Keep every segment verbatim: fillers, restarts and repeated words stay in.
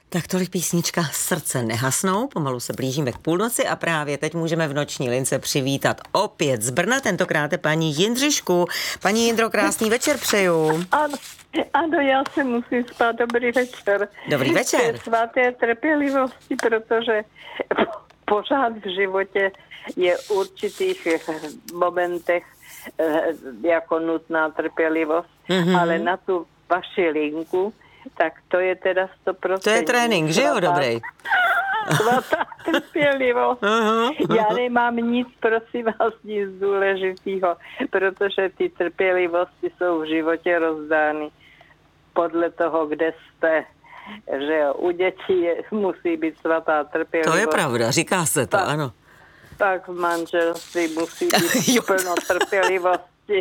Tak tolik písnička Srdce nehasnou, pomalu se blížíme k půlnoci a právě teď můžeme v noční lince přivítat opět z Brna, tentokrát je paní Jindřišku. Paní Jindro, krásný večer přeju. Ano, ano, já se musím spát. Dobrý večer. Dobrý večer. Svaté trpělivosti, protože pořád v životě je v určitých momentech jako nutná trpělivost, mm-hmm. ale na tu vaši linku, tak to je teda sto procent. To je trénink, že jo, dobrý? Svatá trpělivost. Uh-huh. Já nemám nic, prosím vás, nic důležitého, protože ty trpělivosti jsou v životě rozdány podle toho, kde jste. Že jo, u dětí je, musí být svatá trpělivost. To je pravda, říká se to, tak, ano. Tak v manželství musí být plno trpělivosti.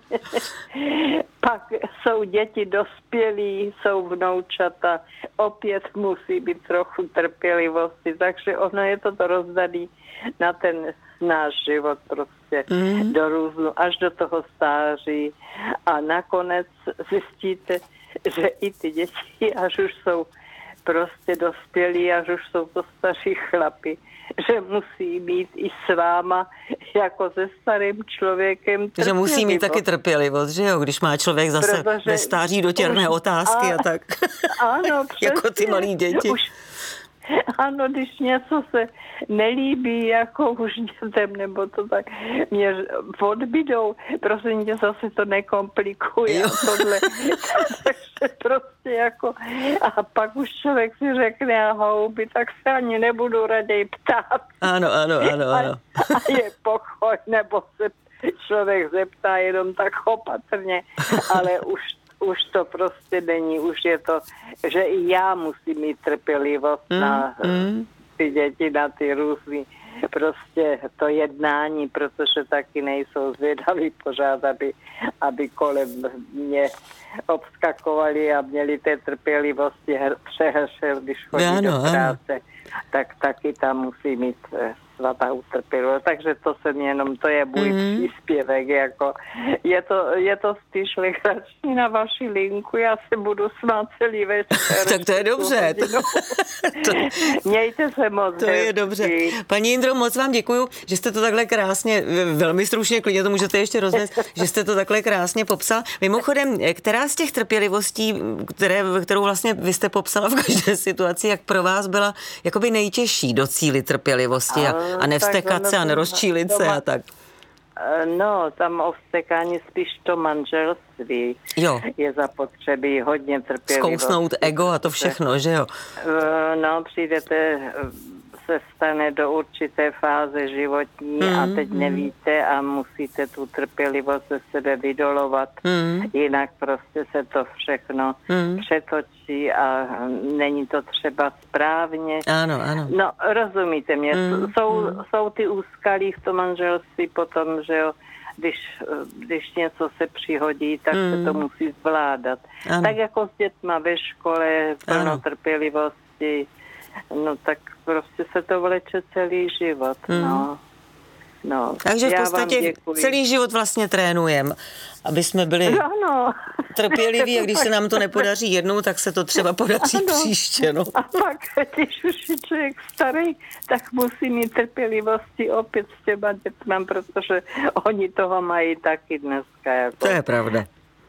Pak jsou děti dospělí, jsou vnoučata, opět musí být trochu trpělivosti, takže ono je to rozdaný na ten náš život prostě mm. do různu, až do toho stáří a nakonec zjistíte, že i ty děti, až už jsou prostě dospělí, až už jsou to staří chlapi, že musí být i s váma jako se starým člověkem trpělivost. Že musí mít taky trpělivost, že jo, když má člověk zase protože ve stáří dotěrné otázky a, a tak. Ano, přesně. Jako ty malí děti. Už, ano, když něco se nelíbí, jako už dětem, nebo to tak mě odbydou, prosím tě, zase to nekomplikuje. Tohle. Takže prostě jako, a pak už člověk si řekne a houby, tak se ani nebudu raději ptát. Ano, ano, ano, ano. A, a je pokoj, nebo se člověk zeptá jenom tak opatrně, ale už už to prostě není, už je to, že i já musím mít trpělivost mm, na mm. ty děti, na ty různý, prostě to jednání, protože taky nejsou zvědaví pořád, aby, aby kolem mě obskakovali a měli té trpělivosti přehršel, když chodí ano, do práce, ano. tak taky tam musí mít svatá trpělivost. Takže to jsem jenom, to je můj mm. příspěvek, jako je to, je to spíš legrační na vaši linku, já se budu smát celý večer. Tak to je dobře. To, to, Mějte se moc. To hezky. Je dobře. Paní Jindro, moc vám děkuju, že jste to takhle krásně, velmi stručně, klidně to můžete ještě roznést, že jste to takhle krásně popsal. Mimochodem, která z těch trpělivostí, které, kterou vlastně vy jste popsala v každé situaci, jak pro vás byla jakoby nejtěžší docílit trpělivosti a, a nevstekat se a nerozčílit se a tak? No, tam o vztekání spíš to manželství jo. je zapotřebí hodně trpělivosti. Zkousnout ego a to všechno, že jo? No, přijdete, se stane do určité fáze životní mm, a teď mm. nevíte a musíte tu trpělivost ze sebe vydolovat, mm. jinak prostě se to všechno mm. přetočí a není to třeba správně. Ano, ano. No, rozumíte mě, mm. jsou, mm. jsou ty úskalí v tom manželství potom, že jo, když, když něco se přihodí, tak mm. se to musí zvládat. Ano. Tak jako s dětma ve škole, plno trpělivosti, no tak prostě se to vleče celý život, mm. no. no. Takže v podstatě celý život vlastně trénujeme, aby jsme byli ano. trpěliví a když se nám to nepodaří jednou, tak se to třeba podaří ano. příště, no. A pak, když už je člověk starý, tak musí mít trpělivosti opět s těma dětma, protože oni toho mají taky dneska. Jako. To je pravda.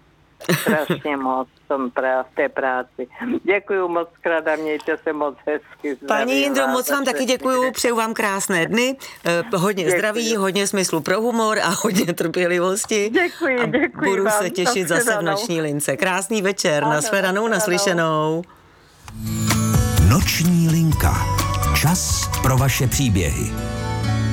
Strašně moc v té práci. Děkuju moc krát a mějte se moc hezky. Paní Jindro, moc vám taky děkuju, přeju vám krásné dny, eh, hodně děkuji. Zdraví, hodně smyslu pro humor a hodně trpělivosti. Děkuji, a děkuji budu vám. se těšit zase v noční lince. Krásný večer, ano, nashledanou, naslyšenou. Noční linka. Čas pro vaše příběhy.